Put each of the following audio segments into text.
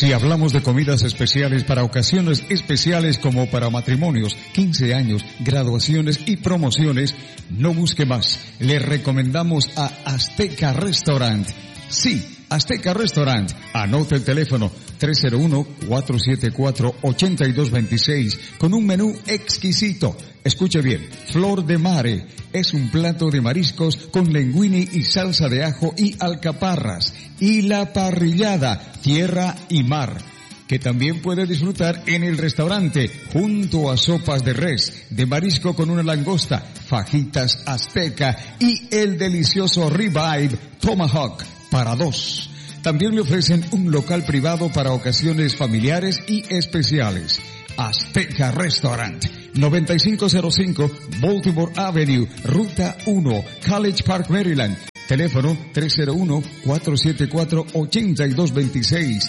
Si hablamos de comidas especiales para ocasiones especiales como para matrimonios, 15 años, graduaciones y promociones, no busque más. Le recomendamos a Azteca Restaurant. Sí, Azteca Restaurant. Anote el teléfono 301-474-8226 con un menú exquisito. Escuche bien, Flor de Mare es un plato de mariscos con linguini y salsa de ajo y alcaparras. Y la parrillada, tierra y mar, que también puede disfrutar en el restaurante junto a sopas de res, de marisco con una langosta, fajitas azteca y el delicioso ribeye tomahawk para dos. También le ofrecen un local privado para ocasiones familiares y especiales. Azteca Restaurant, 9505 Baltimore Avenue, Ruta 1, College Park, Maryland. Teléfono 301-474-8226.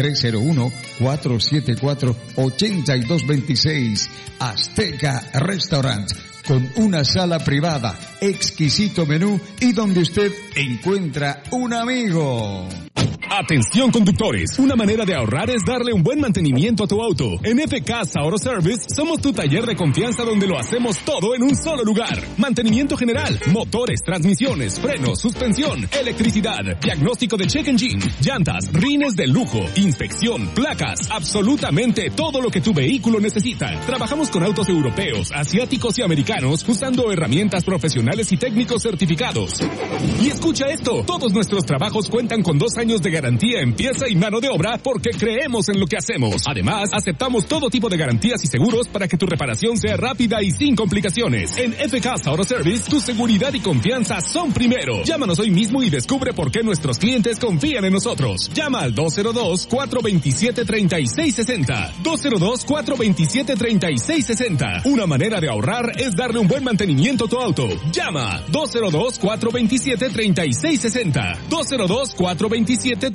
301-474-8226. Azteca Restaurant, con una sala privada, exquisito menú y donde usted encuentra un amigo. Atención conductores, una manera de ahorrar es darle un buen mantenimiento a tu auto. En FK Auto Service somos tu taller de confianza donde lo hacemos todo en un solo lugar. Mantenimiento general, motores, transmisiones, frenos, suspensión, electricidad, diagnóstico de check engine, llantas, rines de lujo, inspección, placas, absolutamente todo lo que tu vehículo necesita. Trabajamos con autos europeos, asiáticos y americanos usando herramientas profesionales y técnicos certificados. Y escucha esto, todos nuestros trabajos cuentan con 2 años de garantía en pieza y mano de obra porque creemos en lo que hacemos. Además, aceptamos todo tipo de garantías y seguros para que tu reparación sea rápida y sin complicaciones. En FK Auto Service, tu seguridad y confianza son primero. Llámanos hoy mismo y descubre por qué nuestros clientes confían en nosotros. Llama al 202-427-3660. 202-427-3660. Una manera de ahorrar es darle un buen mantenimiento a tu auto. Llama 202-427-3660. 202-427-3660.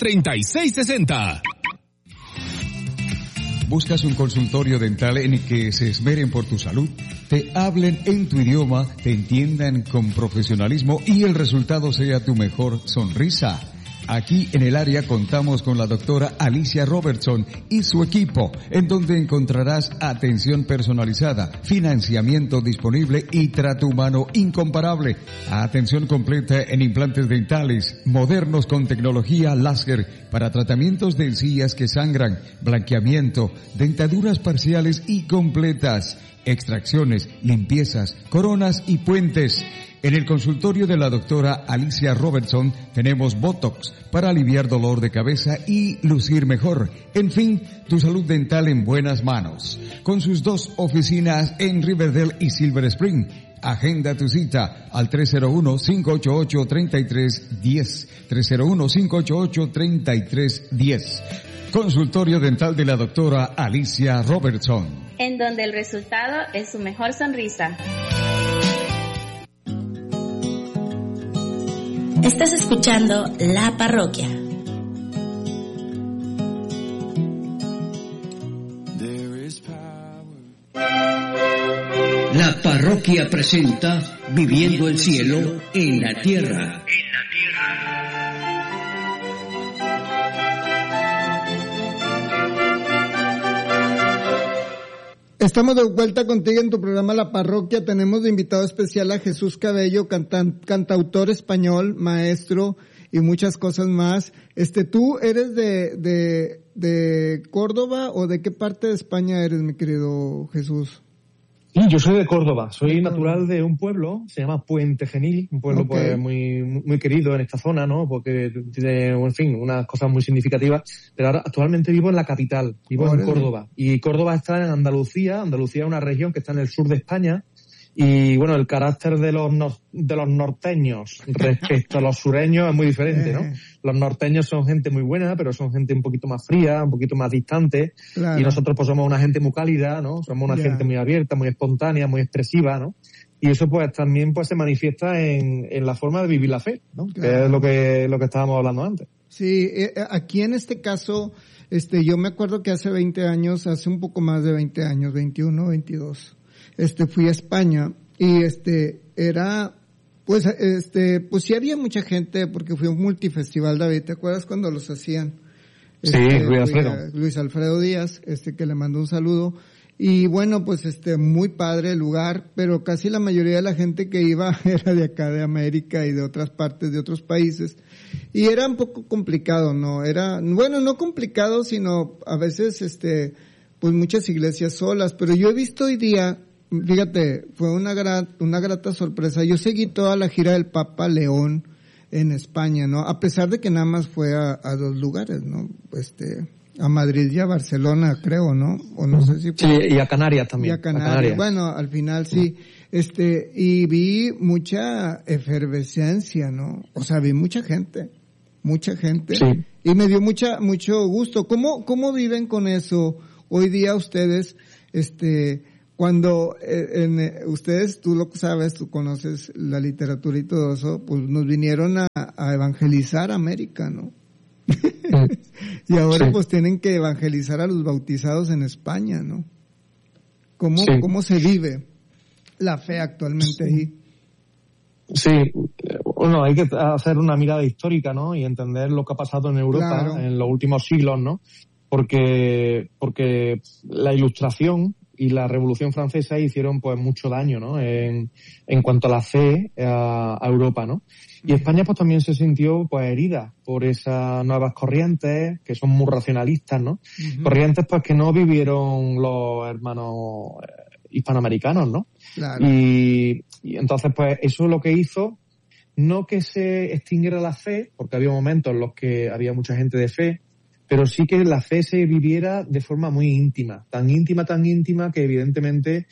¿Buscas un consultorio dental en el que se esmeren por tu salud? Te hablen en tu idioma, te entiendan con profesionalismo y el resultado sea tu mejor sonrisa. Aquí en el área contamos con la doctora Alicia Robertson y su equipo, en donde encontrarás atención personalizada, financiamiento disponible y trato humano incomparable. Atención completa en implantes dentales, modernos con tecnología láser para tratamientos de encías que sangran, blanqueamiento, dentaduras parciales y completas, extracciones, limpiezas, coronas y puentes. En el consultorio de la doctora Alicia Robertson tenemos Botox para aliviar dolor de cabeza y lucir mejor. En fin, tu salud dental en buenas manos. Con sus 2 oficinas en Riverdale y Silver Spring. Agenda tu cita al 301-588-3310. 301-588-3310. Consultorio dental de la doctora Alicia Robertson. En donde el resultado es su mejor sonrisa. Estás escuchando La Parroquia. La Parroquia presenta Viviendo el Cielo en la Tierra. Estamos de vuelta contigo en tu programa La Parroquia. Tenemos de invitado especial a Jesús Cabello, cantautor español, maestro y muchas cosas más. ¿Tú eres de Córdoba o de qué parte de España eres, mi querido Jesús? Sí, yo soy de Córdoba, soy natural de un pueblo, se llama Puente Genil, un pueblo pues muy querido en esta zona, ¿no? Porque tiene, en fin, unas cosas muy significativas, pero ahora actualmente vivo en la capital, vivo en Córdoba, y Córdoba está en Andalucía es una región que está en el sur de España, y bueno, el carácter de los norteños respecto a los sureños es muy diferente, ¿no? Los norteños son gente muy buena, pero son gente un poquito más fría, un poquito más distante, claro. Y nosotros pues somos una gente muy cálida, ¿no? Somos una gente muy abierta, muy espontánea, muy expresiva, ¿no? Y eso pues también pues se manifiesta en la forma de vivir la fe, ¿no? Claro. Que es lo que estábamos hablando antes. Sí, aquí en este caso, yo me acuerdo que hace 20 años, hace un poco más de 20 años, 21, 22, fui a España y era, pues sí había mucha gente porque fue un multifestival, David, ¿te acuerdas cuando los hacían? Sí, Luis Alfredo Díaz, que le mando un saludo. Y bueno, pues muy padre el lugar, pero casi la mayoría de la gente que iba era de acá de América y de otras partes de otros países. Y era un poco complicado, ¿no? No complicado, sino a veces pues muchas iglesias solas, pero yo he visto hoy día, fíjate, fue una grata sorpresa. Yo seguí toda la gira del Papa León en España, ¿no? A pesar de que nada más fue a 2 lugares, ¿no? A Madrid y a Barcelona, creo, ¿no? O no sé si... Sí, y a Canarias también. Y a Canarias. Bueno, al final sí. Y vi mucha efervescencia, ¿no? O sea, vi mucha gente. Sí. Y me dio mucho gusto. ¿Cómo viven con eso hoy día ustedes, cuando ustedes, tú lo sabes, tú conoces la literatura y todo eso, pues nos vinieron a evangelizar América, ¿no? Y ahora pues tienen que evangelizar a los bautizados en España, ¿no? ¿Cómo se vive la fe actualmente ahí? Sí, bueno, hay que hacer una mirada histórica, ¿no? Y entender lo que ha pasado en Europa en los últimos siglos, ¿no? Porque la Ilustración y la Revolución Francesa hicieron pues mucho daño, ¿no? En cuanto a la fe a Europa, ¿no? Y España pues también se sintió pues herida por esas nuevas corrientes que son muy racionalistas, ¿no? Uh-huh. Corrientes pues que no vivieron los hermanos hispanoamericanos, ¿no? Claro. Y entonces pues eso es lo que hizo, no que se extinguiera la fe, porque había momentos en los que había mucha gente de fe, pero sí que la fe se viviera de forma muy íntima, tan íntima que evidentemente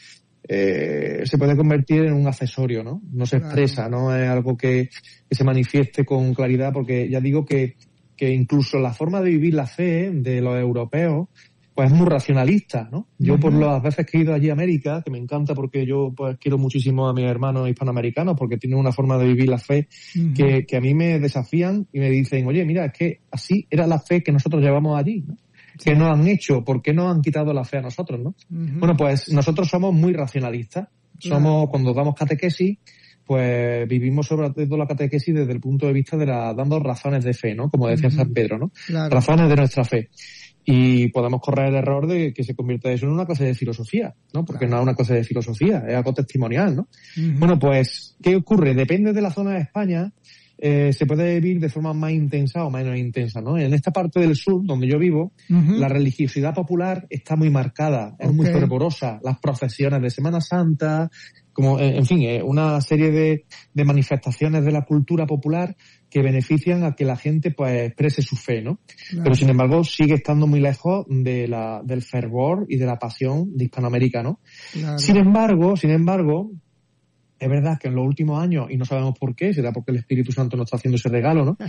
se puede convertir en un accesorio, ¿no? No se expresa, no es algo que se manifieste con claridad, porque ya digo que incluso la forma de vivir la fe de los europeos pues es muy racionalista, ¿no? Yo por las veces que he ido allí a América, que me encanta porque yo pues quiero muchísimo a mis hermanos hispanoamericanos porque tienen una forma de vivir la fe que a mí me desafían y me dicen, oye, mira, es que así era la fe que nosotros llevamos allí, ¿no? Que nos han hecho, ¿por qué nos han quitado la fe a nosotros, no? Bueno, pues nosotros somos muy racionalistas. Somos, cuando damos catequesis, pues vivimos sobre todo la catequesis desde el punto de vista de dando razones de fe, ¿no? Como decía San Pedro, ¿no? Claro. Razones de nuestra fe. Y podemos correr el error de que se convierta eso en una clase de filosofía, ¿no? Porque no es una clase de filosofía, es algo testimonial, ¿no? Bueno, pues, ¿qué ocurre? Depende de la zona de España, se puede vivir de forma más intensa o menos intensa, ¿no? En esta parte del sur, donde yo vivo, la religiosidad popular está muy marcada, es muy fervorosa. Las procesiones de Semana Santa, como, en fin, una serie de manifestaciones de la cultura popular que benefician a que la gente pues exprese su fe, ¿no? Claro. Pero sin embargo sigue estando muy lejos del fervor y de la pasión de Hispanoamérica, ¿no? Claro. Sin embargo, es verdad que en los últimos años, y no sabemos por qué, será porque el Espíritu Santo nos está haciendo ese regalo, ¿no?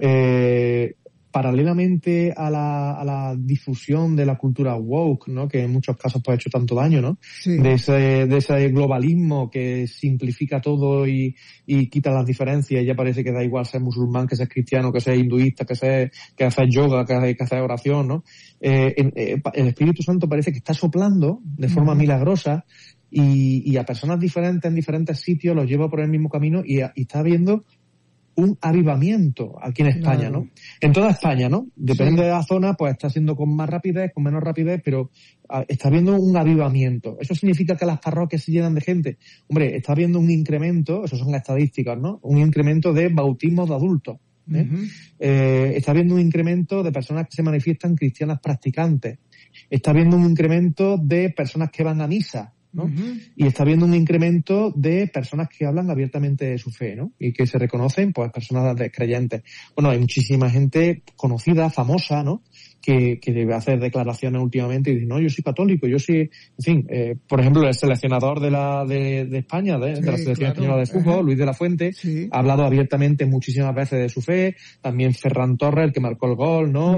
Paralelamente a la difusión de la cultura woke, ¿no? Que en muchos casos pues ha hecho tanto daño, ¿no? Sí. De ese globalismo que simplifica todo y quita las diferencias y ya parece que da igual ser musulmán, que ser cristiano, que ser hinduista, que hacer yoga, que hacer oración, ¿no? El Espíritu Santo parece que está soplando de forma milagrosa y a personas diferentes en diferentes sitios los lleva por el mismo camino y está habiendo un avivamiento aquí en España, ¿no? En toda España, ¿no? Depende de la zona, pues está siendo con más rapidez, con menos rapidez, pero está habiendo un avivamiento. ¿Eso significa que las parroquias se llenan de gente? Hombre, está habiendo un incremento, eso son estadísticas, ¿no? Un incremento de bautismos de adultos. Está habiendo un incremento de personas que se manifiestan cristianas practicantes. Está habiendo un incremento de personas que van a misa, ¿no? Y está habiendo un incremento de personas que hablan abiertamente de su fe, ¿no? Y que se reconocen, pues, personas creyentes. Bueno, hay muchísima gente conocida, famosa, ¿no? Que debe hacer declaraciones últimamente y dice, no, yo soy católico, yo soy, en fin, por ejemplo, el seleccionador de España, de la selección española de fútbol, Luis de la Fuente, ha hablado abiertamente muchísimas veces de su fe. También Ferran Torres, el que marcó el gol, ¿no?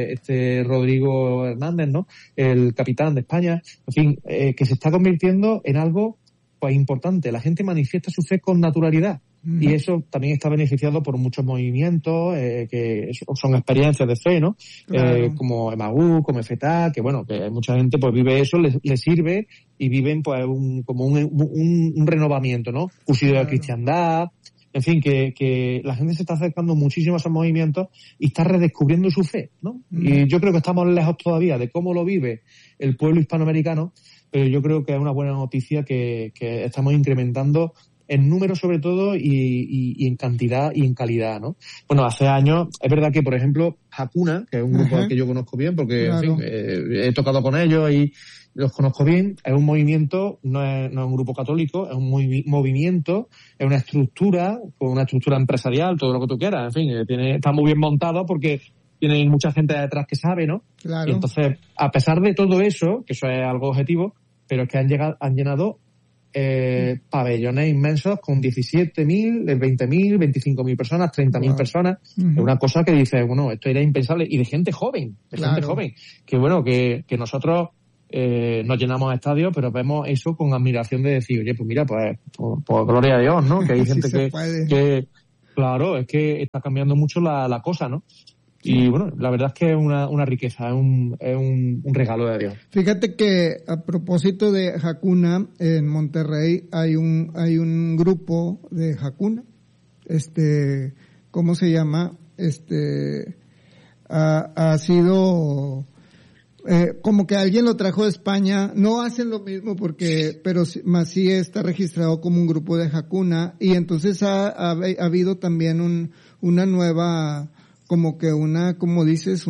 Rodrigo Hernández, ¿no? El capitán de España. En fin, que se está convirtiendo en algo, pues, importante. La gente manifiesta su fe con naturalidad. Y eso también está beneficiado por muchos movimientos que son experiencias de fe, ¿no? Claro. Como Emaús, como FETA, que bueno, que mucha gente pues vive eso, les sirve y viven pues como un renovamiento, ¿no? Cursillo de cristiandad, en fin, que la gente se está acercando muchísimo a esos movimientos y está redescubriendo su fe, ¿no? Y yo creo que estamos lejos todavía de cómo lo vive el pueblo hispanoamericano, pero yo creo que es una buena noticia que estamos incrementando en número sobre todo y en cantidad y en calidad, ¿no? Bueno, hace años, es verdad que, por ejemplo, Hakuna, que es un grupo que yo conozco bien porque, en fin, he tocado con ellos y los conozco bien, es un movimiento, no es un grupo católico, es un movimiento, es una estructura, con una estructura empresarial, todo lo que tú quieras, en fin, está muy bien montado porque tiene mucha gente detrás que sabe, ¿no? Claro. Y entonces, a pesar de todo eso, que eso es algo objetivo, pero es que han llenado pabellones inmensos con 17.000, 20.000, 25.000 personas, 30.000 personas. Es una cosa que dice, bueno, esto era impensable. Y de gente joven, gente joven. Que bueno, que nosotros nos llenamos estadios, pero vemos eso con admiración de decir, oye, pues mira, pues gloria a Dios, ¿no? Que hay gente que claro, es que está cambiando mucho la cosa, ¿no? Y bueno, la verdad es que es una riqueza, es un regalo de Dios. Fíjate que a propósito de Hakuna, en Monterrey hay un grupo de Hakuna, ¿cómo se llama? Ha sido como que alguien lo trajo de España. No hacen lo mismo pero más sí está registrado como un grupo de Hakuna, y entonces ha habido también una nueva, como que como dices,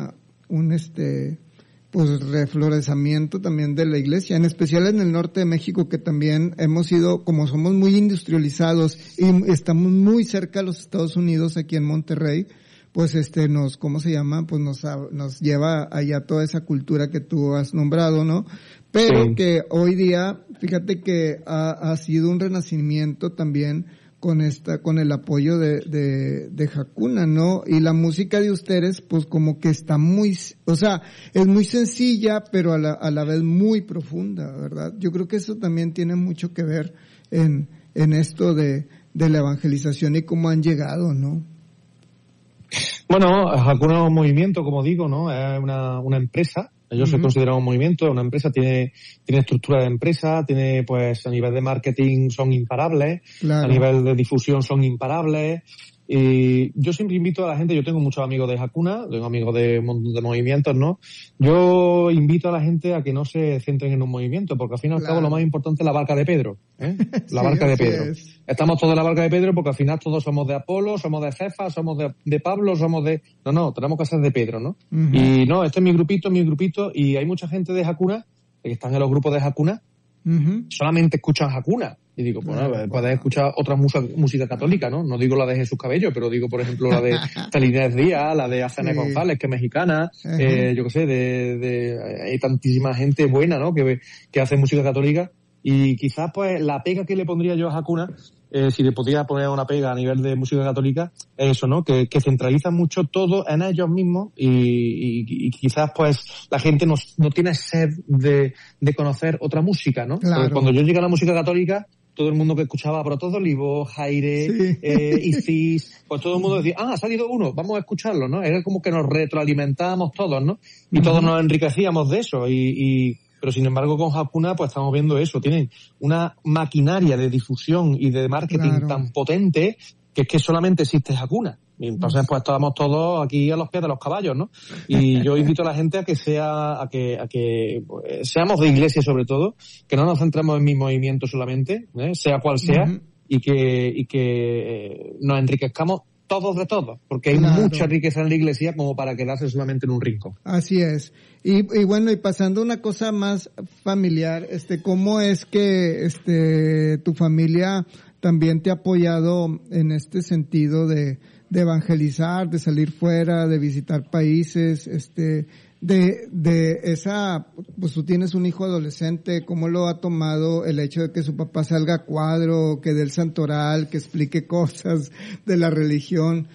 pues reflorecimiento también de la iglesia, en especial en el norte de México, que también hemos sido, como somos muy industrializados y estamos muy cerca de los Estados Unidos, aquí en Monterrey, pues ¿cómo se llama? Pues nos lleva allá toda esa cultura que tú has nombrado, ¿no? Pero que hoy día, fíjate que ha sido un renacimiento también con el apoyo de Hakuna, ¿no? Y la música de ustedes, pues como que está es muy sencilla, pero a la vez muy profunda, ¿verdad? Yo creo que eso también tiene mucho que ver en esto de la evangelización y cómo han llegado, ¿no? Bueno, Hakuna es un movimiento, como digo, ¿no? Es una empresa. Ellos se consideran un movimiento, una empresa, tiene estructura de empresa, tiene, pues, a nivel de marketing son imparables, claro. A nivel de difusión son imparables. Y yo siempre invito a la gente, yo tengo muchos amigos de Hakuna, tengo amigos de un montón de movimientos, ¿no? Yo invito a la gente a que no se centren en un movimiento, porque al fin y al cabo lo más importante es la barca de Pedro, La barca de Pedro. Estamos todos en la barca de Pedro porque al final todos somos de Apolo, somos de Cefas, somos de Pablo, somos de... No, tenemos que ser de Pedro, ¿no? Y no, este es mi grupito, y hay mucha gente de Hakuna, que están en los grupos de Hakuna, solamente escuchan Hakuna. Y digo, bueno, puedes escuchar otra música católica, ¿no? No digo la de Jesús Cabello, pero digo, por ejemplo, la de Inés Díaz, la de Azané González, que es mexicana, yo qué sé, hay tantísima gente buena, ¿no? Que hace música católica. Y quizás, pues, la pega que le pondría yo a Hakuna, si le podía poner una pega a nivel de música católica, es eso, ¿no? Que centralizan mucho todo en ellos mismos y quizás, pues, la gente no tiene sed de conocer otra música, ¿no? Claro. Porque cuando yo llegué a la música católica, todo el mundo que escuchaba Brotos de Olivo, Jaire, Isis, pues todo el mundo decía, ha salido uno, vamos a escucharlo, ¿no? Era como que nos retroalimentábamos todos, ¿no? Y todos nos enriquecíamos de eso pero sin embargo con Hakuna pues estamos viendo eso, tienen una maquinaria de difusión y de marketing tan potente que es que solamente existe Hakuna. Y entonces pues estamos todos aquí a los pies de los caballos, ¿no? Y yo invito a la gente a que seamos de iglesia sobre todo, que no nos centremos en mi movimiento solamente, sea cual sea, y que nos enriquezcamos todos de todos, porque hay mucha riqueza en la iglesia como para quedarse solamente en un rincón. Así es. Y bueno, y pasando a una cosa más familiar, ¿cómo es que tu familia también te ha apoyado en este sentido de evangelizar, de salir fuera, de visitar países, de esa, pues tú tienes un hijo adolescente, ¿cómo lo ha tomado el hecho de que su papá salga a cuadro, que dé el santoral, que explique cosas de la religión?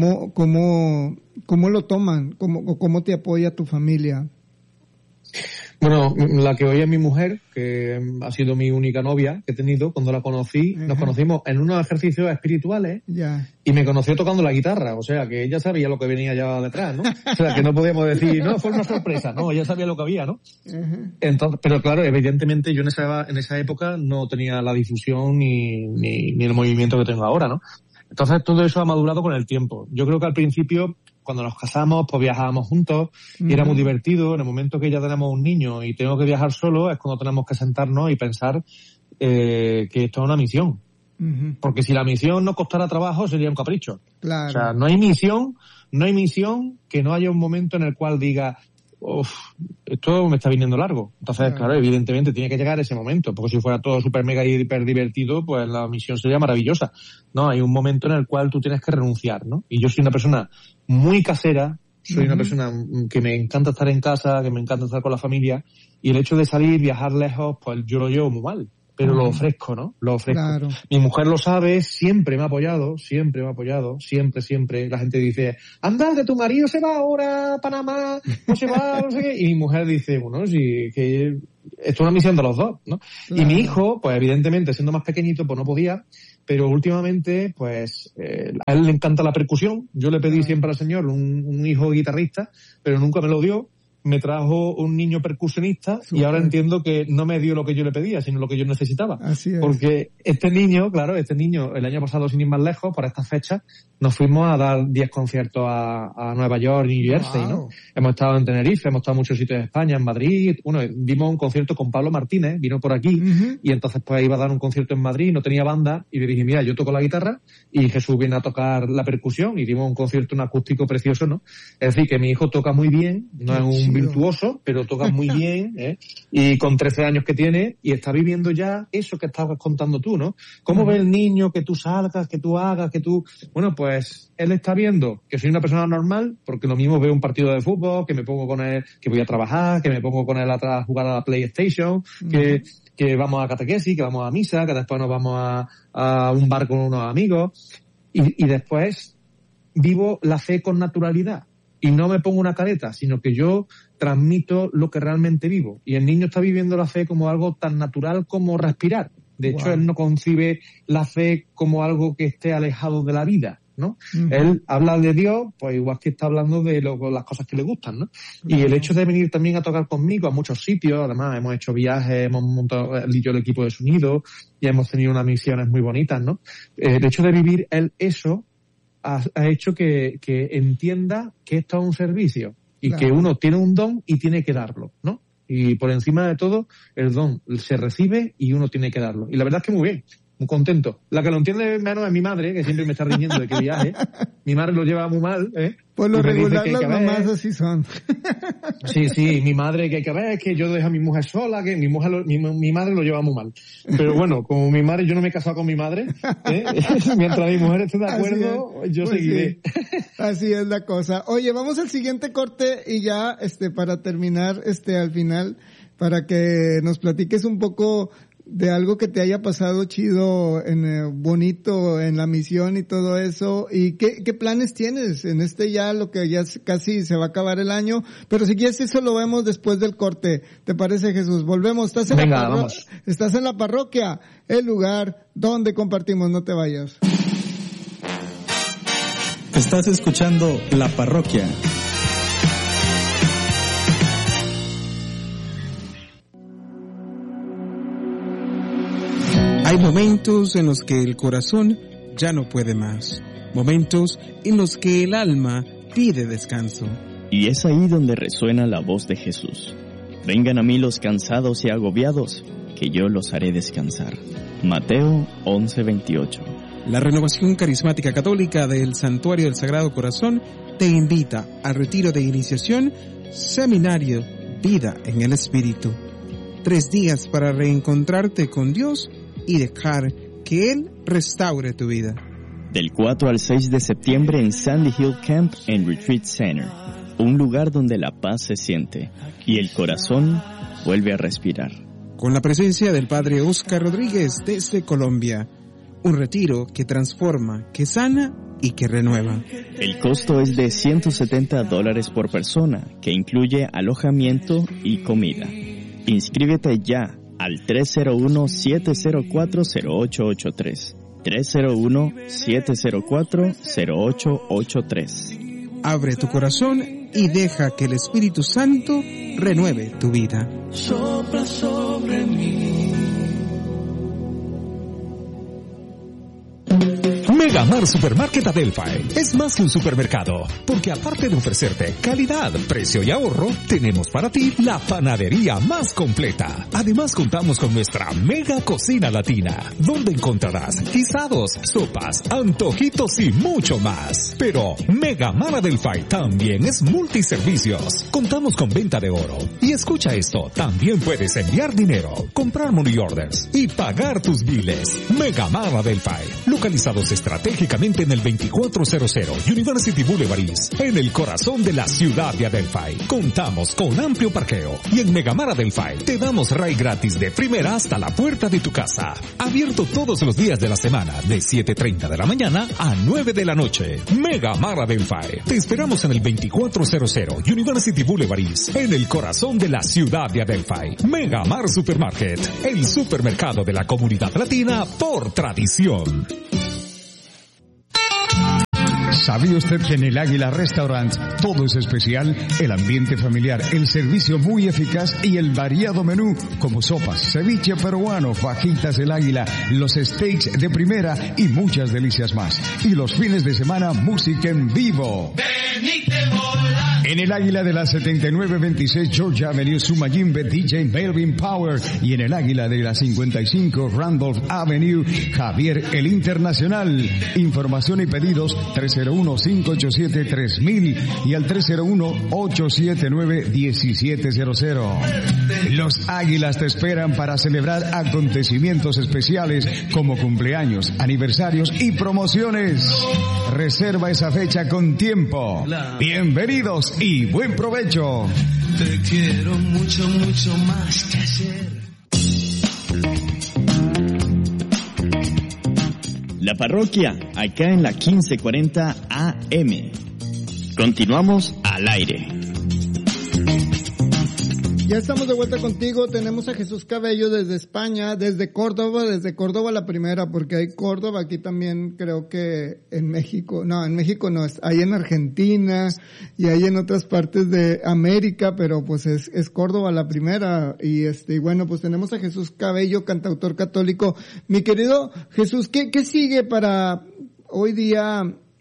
¿Cómo lo toman? ¿Cómo te apoya tu familia? Bueno, la que hoy es mi mujer, que ha sido mi única novia que he tenido, cuando la conocí, nos conocimos en unos ejercicios espirituales y me conoció tocando la guitarra, o sea que ella sabía lo que venía ya detrás, ¿no? O sea que no podíamos decir, no, fue una sorpresa, no, ella sabía lo que había, ¿no? Entonces, pero claro, evidentemente yo en esa época no tenía la difusión ni el movimiento que tengo ahora, ¿no? Entonces todo eso ha madurado con el tiempo. Yo creo que al principio, cuando nos casamos, pues viajábamos juntos y era muy divertido. En el momento que ya tenemos un niño y tengo que viajar solo, es cuando tenemos que sentarnos y pensar que esto es una misión. Porque si la misión no costara trabajo, sería un capricho. Claro. O sea, no hay misión que no haya un momento en el cual diga, esto me está viniendo largo. Entonces, claro, evidentemente tiene que llegar ese momento, porque si fuera todo súper mega y hiper divertido, pues la misión sería maravillosa. No, hay un momento en el cual tú tienes que renunciar, ¿no? Y yo soy una persona muy casera, soy una persona que me encanta estar en casa, que me encanta estar con la familia, y el hecho de salir, viajar lejos, pues yo lo llevo muy mal. Pero lo ofrezco, ¿no? Lo ofrezco. Claro. Mi mujer lo sabe, siempre me ha apoyado, siempre. La gente dice, anda, que tu marido se va ahora a Panamá, no se va, no sé qué. Y mi mujer dice, bueno, sí, que esto es una misión de los dos, ¿no? Claro. Y mi hijo, pues evidentemente, siendo más pequeñito, pues no podía, pero últimamente, pues, a él le encanta la percusión. Yo le pedí siempre al Señor un hijo guitarrista, pero nunca me lo dio. Me trajo un niño percusionista y ahora entiendo que no me dio lo que yo le pedía, sino lo que yo necesitaba. Así es. Porque este niño, el año pasado, sin ir más lejos, por estas fechas, nos fuimos a dar 10 conciertos a Nueva York, New Jersey, ¿no? Hemos estado en Tenerife, hemos estado en muchos sitios de España, en Madrid. Bueno, dimos un concierto con Pablo Martínez, vino por aquí, y entonces pues iba a dar un concierto en Madrid, no tenía banda, y le dije, mira, yo toco la guitarra, y Jesús viene a tocar la percusión, y dimos un concierto, un acústico precioso, ¿no? Es decir, que mi hijo toca muy bien, no es un virtuoso, pero toca muy bien, y con 13 años que tiene, y está viviendo ya eso que estabas contando tú, ¿no? ¿Cómo ve el niño que tú salgas, que tú hagas, que tú... Bueno, pues él está viendo que soy una persona normal, porque lo mismo veo un partido de fútbol, que me pongo con él, que voy a trabajar, que me pongo con él a jugar a la PlayStation, que vamos a catequesis, que vamos a misa, que después nos vamos a un bar con unos amigos, y después vivo la fe con naturalidad. Y no me pongo una careta, sino que yo transmito lo que realmente vivo. Y el niño está viviendo la fe como algo tan natural como respirar. De hecho, él no concibe la fe como algo que esté alejado de la vida, ¿no? Él habla de Dios, pues igual que está hablando de las cosas que le gustan, ¿no? Y el hecho de venir también a tocar conmigo a muchos sitios, además hemos hecho viajes, hemos montado yo el equipo de sonido y hemos tenido unas misiones muy bonitas, ¿no? El hecho de vivir él eso ha hecho que entienda que esto es un servicio y que uno tiene un don y tiene que darlo, ¿no? Y por encima de todo, el don se recibe y uno tiene que darlo. Y la verdad es que muy bien, muy contento. La que lo entiende menos es mi madre, que siempre me está riñendo de que viaje. Mi madre lo lleva muy mal, Por lo regular las mamás así son. Sí, mi madre que hay que ver es que yo dejo a mi mujer sola, que mi madre lo lleva muy mal. Pero bueno, como mi madre, yo no me he casado con mi madre, mientras mi mujer esté de acuerdo, yo seguiré. Sí. Así es la cosa. Oye, vamos al siguiente corte y ya, para terminar, al final, para que nos platiques un poco de algo que te haya pasado chido, bonito en la misión y todo eso, y qué planes tienes en ya lo que ya casi se va a acabar el año, pero si quieres eso lo vemos después del corte. ¿Te parece, Jesús? Volvemos. Estás en la parroquia, el lugar donde compartimos. No te vayas. Estás escuchando La Parroquia. Hay momentos en los que el corazón ya no puede más. Momentos en los que el alma pide descanso. Y es ahí donde resuena la voz de Jesús. Vengan a mí los cansados y agobiados, que yo los haré descansar. Mateo 11:28. La Renovación Carismática Católica del Santuario del Sagrado Corazón te invita al retiro de iniciación, seminario Vida en el Espíritu. 3 días para reencontrarte con Dios y dejar que Él restaure tu vida. Del 4 al 6 de septiembre en Sandy Hill Camp and Retreat Center, un lugar donde la paz se siente y el corazón vuelve a respirar. Con la presencia del Padre Oscar Rodríguez desde Colombia, un retiro que transforma, que sana y que renueva. El costo es de $170 por persona, que incluye alojamiento y comida. Inscríbete ya al 301-704-0883. 301-704-0883. Abre tu corazón y deja que el Espíritu Santo renueve tu vida. Sopla sobre mí. Megamar Supermarket Adelphi es más que un supermercado, porque aparte de ofrecerte calidad, precio y ahorro, tenemos para ti la panadería más completa. Además contamos con nuestra mega cocina latina, donde encontrarás guisados, sopas, antojitos y mucho más. Pero Megamar Adelphi también es multiservicios. Contamos con venta de oro. Y escucha esto, también puedes enviar dinero, comprar money orders y pagar tus biles. Megamar Adelphi, localizados estratégicamente en el 2400 University Boulevard East, en el corazón de la ciudad de Adelphi. Contamos con amplio parqueo y en Megamar Adelphi te damos RAI gratis de primera hasta la puerta de tu casa. Abierto todos los días de la semana de 7:30 de la mañana a 9 de la noche. Megamar Adelphi. Te esperamos en el 2400 University Boulevard East, en el corazón de la ciudad de Adelphi. Megamar Supermarket, el supermercado de la comunidad latina por tradición. ¿Sabía usted que en el Águila Restaurant todo es especial? El ambiente familiar, el servicio muy eficaz y el variado menú como sopas, ceviche peruano, fajitas del Águila, los steaks de primera y muchas delicias más. Y los fines de semana, música en vivo. En el Águila de la 7926 Georgia Avenue, Sumayimbe, DJ Melvin Power. Y en el Águila de la 55 Randolph Avenue, Javier el Internacional. Información y pedidos 301-587-3000 y al 301-879-1700. Los Águilas te esperan para celebrar acontecimientos especiales como cumpleaños, aniversarios y promociones. Reserva esa fecha con tiempo. Bienvenidos y buen provecho. Te quiero mucho, mucho más que ayer. La parroquia, acá en la 1540 AM. Continuamos al aire. Ya estamos de vuelta contigo, tenemos a Jesús Cabello desde España, desde Córdoba la primera, porque hay Córdoba aquí también, creo que en México no, hay en Argentina y hay en otras partes de América, pero pues es Córdoba la primera, y bueno, pues tenemos a Jesús Cabello, cantautor católico. Mi querido Jesús, ¿qué sigue para hoy día,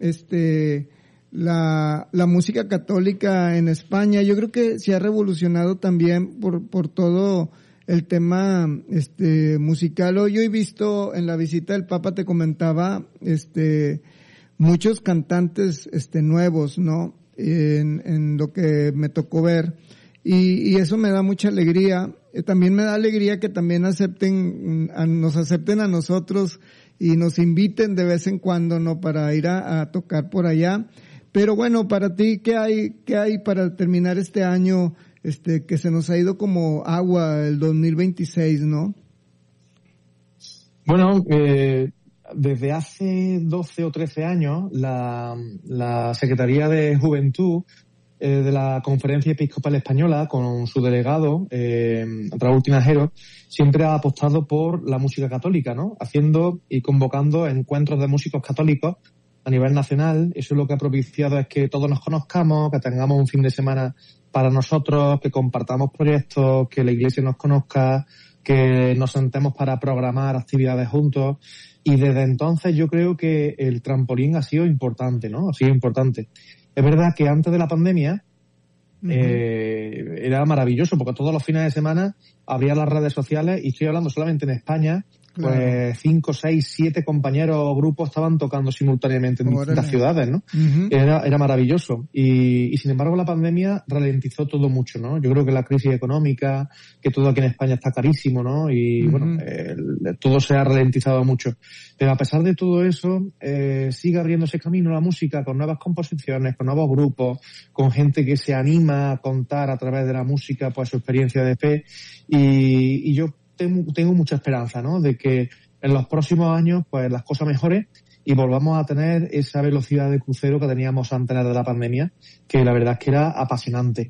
la música católica en España? Yo creo que se ha revolucionado también por todo el tema musical. Hoy yo he visto en la visita del Papa, te comentaba, muchos cantantes nuevos, ¿no? En lo que me tocó ver, y eso me da mucha alegría. También me da alegría que también nos acepten a nosotros y nos inviten de vez en cuando, ¿no? Para ir a tocar por allá. Pero bueno, para ti, ¿qué hay para terminar este año, que se nos ha ido como agua, el 2026, ¿no? Bueno, desde hace 12 o 13 años, la Secretaría de Juventud de la Conferencia Episcopal Española, con su delegado, Raúl Tinajero, siempre ha apostado por la música católica, ¿no? Haciendo y convocando encuentros de músicos católicos a nivel nacional. Eso es lo que ha propiciado es que todos nos conozcamos, que tengamos un fin de semana para nosotros, que compartamos proyectos, que la Iglesia nos conozca, que nos sentemos para programar actividades juntos. Y desde entonces yo creo que el trampolín ha sido importante, ¿no? Ha sido importante. Es verdad que antes de la pandemia era maravilloso, porque todos los fines de semana abría las redes sociales, y estoy hablando solamente en España, claro. Pues 5, 6, 7 compañeros o grupos estaban tocando simultáneamente en distintas ciudades, ¿no? Era maravilloso. Y sin embargo la pandemia ralentizó todo mucho, ¿no? Yo creo que la crisis económica, que todo aquí en España está carísimo, ¿no? Y bueno, todo se ha ralentizado mucho. Pero a pesar de todo eso, sigue abriéndose camino la música con nuevas composiciones, con nuevos grupos, con gente que se anima a contar a través de la música pues su experiencia de fe, y yo tengo mucha esperanza, ¿no? De que en los próximos años pues las cosas mejoren y volvamos a tener esa velocidad de crucero que teníamos antes de la pandemia, que la verdad es que era apasionante.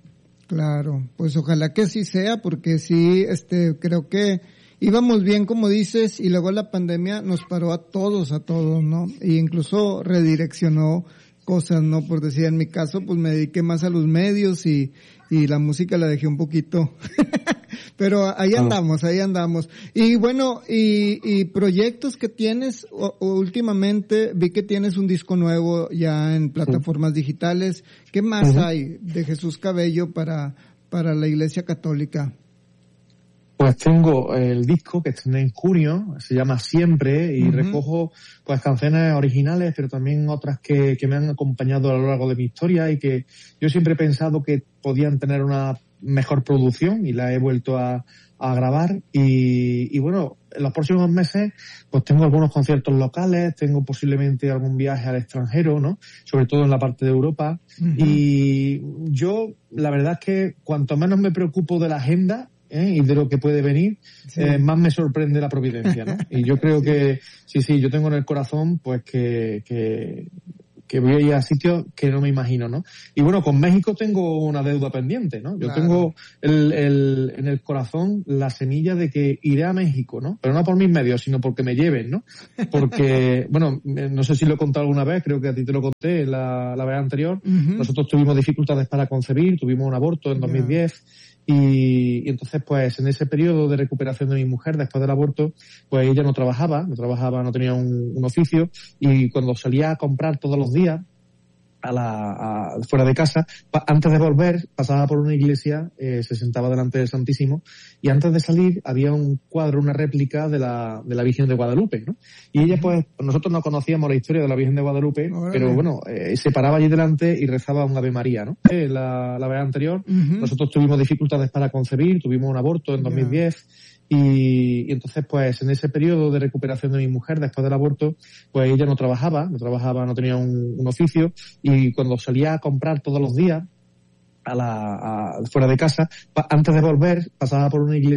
Claro, pues ojalá que así sea, porque sí, creo que íbamos bien, como dices, y luego la pandemia nos paró a todos, ¿no? E incluso redireccionó cosas, ¿no? Por decir, en mi caso, pues me dediqué más a los medios y la música la dejé un poquito. Pero ahí andamos. Y bueno, y proyectos que tienes, últimamente vi que tienes un disco nuevo ya en plataformas digitales. ¿Qué más hay de Jesús Cabello para la Iglesia Católica? Pues tengo el disco que estrené en junio, se llama Siempre, y recojo pues canciones originales, pero también otras que me han acompañado a lo largo de mi historia y que yo siempre he pensado que podían tener una mejor producción, y la he vuelto a grabar. Y bueno, en los próximos meses pues tengo algunos conciertos locales, tengo posiblemente algún viaje al extranjero, ¿no? Sobre todo en la parte de Europa. Y yo, la verdad es que cuanto menos me preocupo de la agenda, y de lo que puede venir, más me sorprende la providencia, ¿no? Y yo creo que sí, yo tengo en el corazón pues que voy a ir a sitios que no me imagino, ¿no? Y bueno, con México tengo una deuda pendiente, ¿no? Yo tengo en el corazón la semilla de que iré a México, ¿no? Pero no por mis medios, sino porque me lleven, ¿no? Porque, bueno, no sé si lo he contado alguna vez, creo que a ti te lo conté la vez anterior. Nosotros tuvimos dificultades para concebir, tuvimos un aborto en 2010. Y entonces, pues, en ese periodo de recuperación de mi mujer, después del aborto, pues ella no trabajaba, no tenía un oficio, y cuando salía a comprar todos los días, fuera de casa, antes de volver, pasaba por una iglesia, se sentaba delante del Santísimo, y antes de salir había un cuadro, una réplica de la Virgen de Guadalupe, ¿no? Y ella, pues, nosotros no conocíamos la historia de la Virgen de Guadalupe, pero bueno, se paraba allí delante y rezaba un Ave María, ¿no? La vez anterior, nosotros tuvimos dificultades para concebir, tuvimos un aborto en 2010, y entonces, pues, en ese periodo de recuperación de mi mujer, después del aborto, pues ella no trabajaba, no tenía un oficio, y cuando salía a comprar todos los días fuera de casa, antes de volver, pasaba por una iglesia